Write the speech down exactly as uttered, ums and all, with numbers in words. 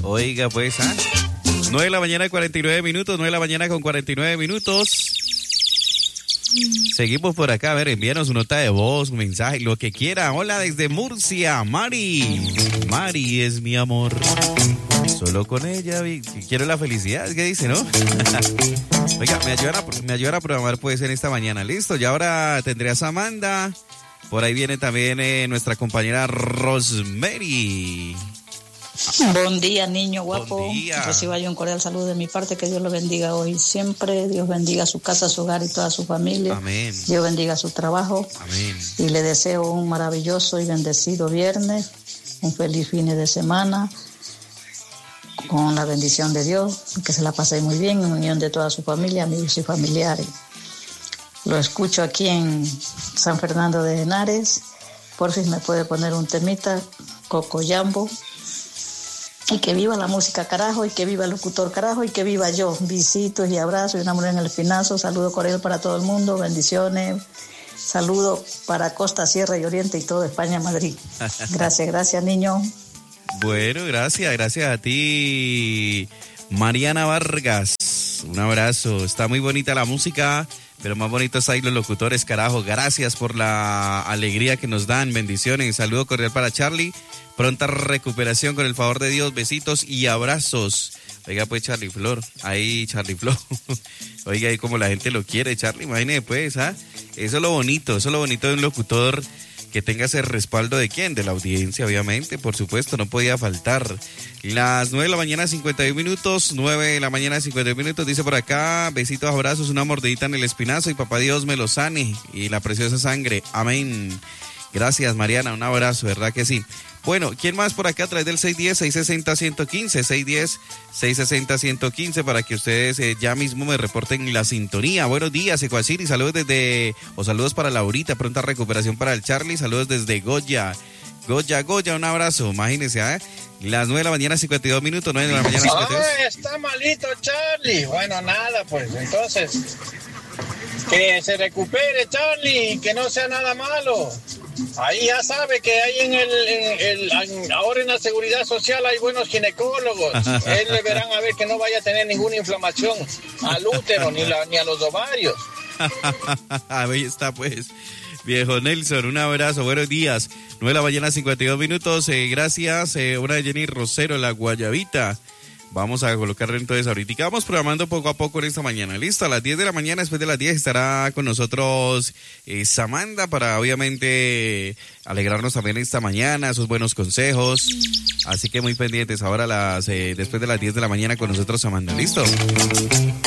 Oiga, pues, ¿ah? nueve de la mañana, cuarenta y nueve minutos, nueve de la mañana con cuarenta y nueve minutos. Seguimos por acá, a ver, envíanos una nota de voz, un mensaje, lo que quiera. Hola desde Murcia, Mari. Mari es mi amor. Solo con ella quiero la felicidad, ¿qué dice, no? Oiga, me ayudan, a, me ayudan a programar pues en esta mañana, listo. Y ahora tendrías a Amanda. Por ahí viene también eh, nuestra compañera Rosemary. Buen día, niño guapo. Buen día. Reciba yo un cordial saludo de mi parte. Que Dios lo bendiga hoy y siempre. Dios bendiga su casa, su hogar y toda su familia. Amén. Dios bendiga su trabajo. Amén. Y le deseo un maravilloso y bendecido viernes. Un feliz fin de semana. Con la bendición de Dios. Que se la pase muy bien en unión de toda su familia, amigos y familiares. Lo escucho aquí en San Fernando de Henares. Por fin me puede poner un temita. Cocoyambo. Y que viva la música, carajo, y que viva el locutor, carajo, y que viva yo. Besitos y abrazos y un amor en el espinazo. Saludo cordial para todo el mundo, bendiciones. Saludo para Costa, Sierra y Oriente y todo España, Madrid. Gracias, gracias, niño. Bueno, gracias, gracias a ti, Mariana Vargas. Un abrazo. Está muy bonita la música, pero más bonitos ahí los locutores, carajo. Gracias por la alegría que nos dan. Bendiciones. Saludo cordial para Charlie. Pronta recuperación con el favor de Dios. Besitos y abrazos. Oiga, pues, Charlie Flor. Ahí, Charlie Flor. Oiga, ahí como la gente lo quiere, Charlie. Imagínese, pues, ¿ah? Eso es lo bonito. Eso es lo bonito de un locutor, que tenga ese respaldo de quién, de la audiencia, obviamente, por supuesto, no podía faltar. Las nueve de la mañana, cincuenta y un minutos, nueve de la mañana, cincuenta y un minutos, dice por acá, besitos, abrazos, una mordidita en el espinazo y papá Dios me lo sane y la preciosa sangre, amén. Gracias, Mariana, un abrazo, ¿verdad que sí? Bueno, ¿quién más por acá a través del seis uno cero, seis seis cero, uno uno cinco, seis uno cero, seis seis cero, uno uno cinco para que ustedes eh, ya mismo me reporten la sintonía? Buenos días, Ecuaciri, saludos desde, o saludos para Laurita, pronta recuperación para el Charlie, saludos desde Goya, Goya, Goya, un abrazo, imagínense, ¿eh? Las nueve de la mañana, cincuenta y dos minutos, nueve de la mañana, cincuenta y dos. Ay, está malito Charlie, bueno, nada, pues, entonces, que se recupere Charlie, que no sea nada malo. Ahí ya sabe que ahí en el, en el en, ahora en la seguridad social hay buenos ginecólogos. Él le verán a ver que no vaya a tener ninguna inflamación al útero ni, la, ni a los ovarios. Ahí está pues, viejo Nelson, un abrazo, buenos días. nueve de la mañana, cincuenta y dos minutos, eh, gracias. Eh, una de Jenny Rosero, la Guayabita. Vamos a colocarle entonces ahorita. Vamos programando poco a poco en esta mañana. Listo, a las diez de la mañana, después de las diez, estará con nosotros eh, Samantha para obviamente alegrarnos también esta mañana, sus buenos consejos. Así que muy pendientes ahora las eh, después de las diez de la mañana con nosotros Samantha. ¿Listo?